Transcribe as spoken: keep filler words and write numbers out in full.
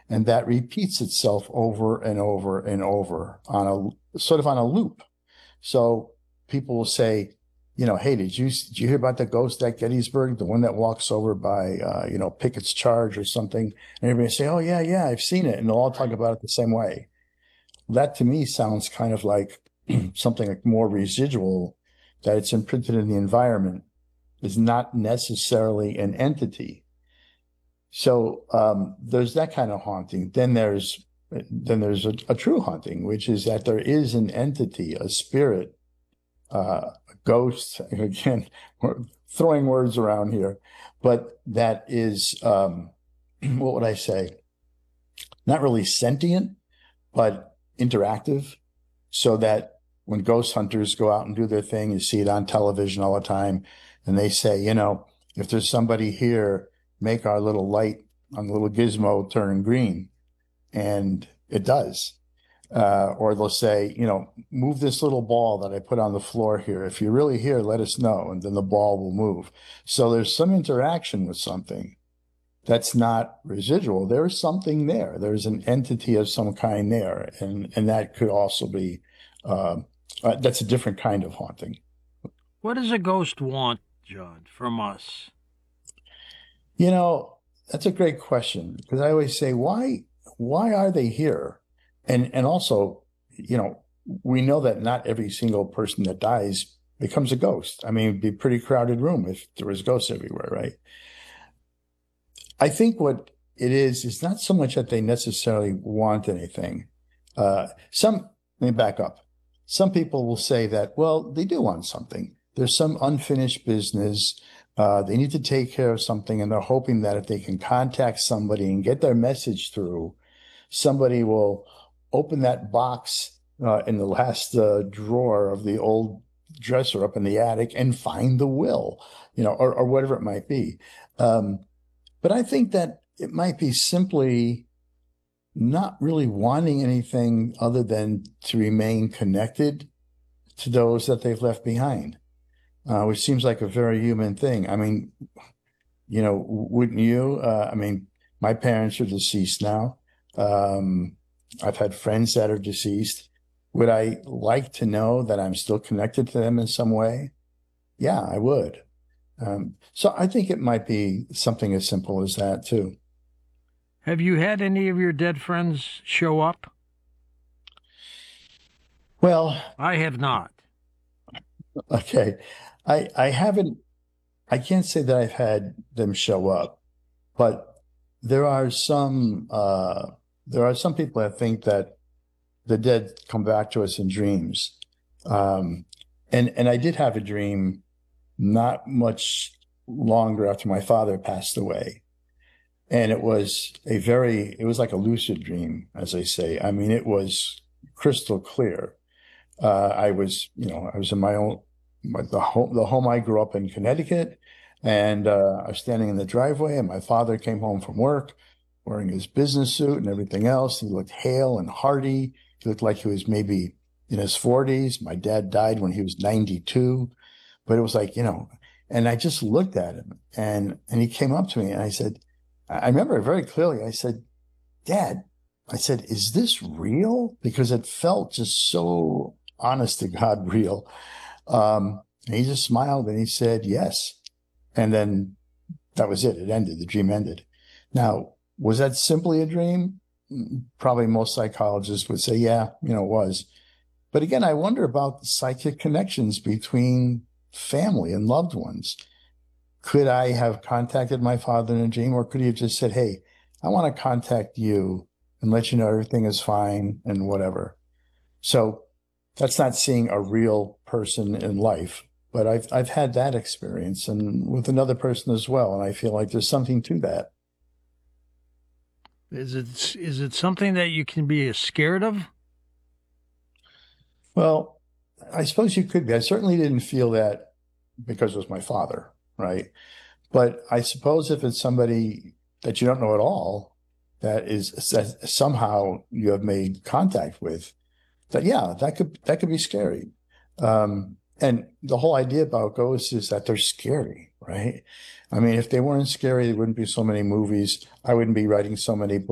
and that repeats itself over and over and over on a sort of on a loop. So people will say, you know, hey, did you did you hear about the ghost at Gettysburg, the one that walks over by, uh, you know, Pickett's Charge or something? And everybody say, oh yeah, yeah, I've seen it, and they'll all talk about it the same way. That to me sounds kind of like something like more residual, that it's imprinted in the environment, is not necessarily an entity. So um, there's that kind of haunting. Then there's then there's a, a true haunting, which is that there is an entity, a spirit, uh, a ghost. Again, we're throwing words around here, but that is um, what would I say? Not really sentient, but interactive, so that when ghost hunters go out and do their thing, you see it on television all the time, and they say, you know, if there's somebody here, make our little light on the little gizmo turn green. And it does. Uh, or they'll say, you know, move this little ball that I put on the floor here. If you're really here, let us know, and then the ball will move. So there's some interaction with something that's not residual. There's something there. There's an entity of some kind there. And, and that could also be, uh, uh, that's a different kind of haunting. What does a ghost want, John, from us? You know, that's a great question, because I always say, why, why are they here? And, and also, you know, we know that not every single person that dies becomes a ghost. I mean, it'd be a pretty crowded room if there was ghosts everywhere, right? I think what it is, is not so much that they necessarily want anything. Uh, some, let me back up. Some people will say that, well, they do want something. There's some unfinished business. Uh, they need to take care of something, and they're hoping that if they can contact somebody and get their message through, somebody will open that box uh, in the last uh, drawer of the old dresser up in the attic and find the will, you know, or, or whatever it might be. Um, but I think that it might be simply not really wanting anything other than to remain connected to those that they've left behind, uh, which seems like a very human thing. I mean, you know, wouldn't you? Uh, I mean, my parents are deceased now. Um, I've had friends that are deceased. Would I like to know that I'm still connected to them in some way? Yeah, I would. Um, so I think it might be something as simple as that too. Have you had any of your dead friends show up? Well, I have not. okay. I I haven't, I can't say that I've had them show up, but there are some uh there are some people that think that the dead come back to us in dreams. Um and and I did have a dream not much longer after my father passed away. And it was a very, it was like a lucid dream, as I say. I mean, it was crystal clear. Uh, I was, you know, I was in my own, my, the home, the home I grew up in, Connecticut, and uh, I was standing in the driveway, and my father came home from work wearing his business suit and everything else. He looked hale and hearty. He looked like he was maybe in his forties. My dad died when he was ninety-two, but it was like, you know, and I just looked at him, and and he came up to me, and I said, I remember it very clearly. I said, Dad, I said, is this real? Because it felt just so honest to God real. Um, and he just smiled and he said, yes. And then that was it. It ended. The dream ended. Now, was that simply a dream? Probably most psychologists would say, yeah, you know, it was. But again, I wonder about the psychic connections between family and loved ones. Could I have contacted my father in a dream, or could he have just said, hey, I want to contact you and let you know everything is fine and whatever? So that's not seeing a real person in life, but I've I've had that experience, and with another person as well, and I feel like there's something to that. Is it is it something that you can be scared of? Well, I suppose you could be. I certainly didn't feel that because it was my father, right? But I suppose if it's somebody that you don't know at all, that is that somehow you have made contact with, that yeah, that could that could be scary. Um, and the whole idea about ghosts is that they're scary, right? I mean, if they weren't scary, there wouldn't be so many movies. I wouldn't be writing so many books.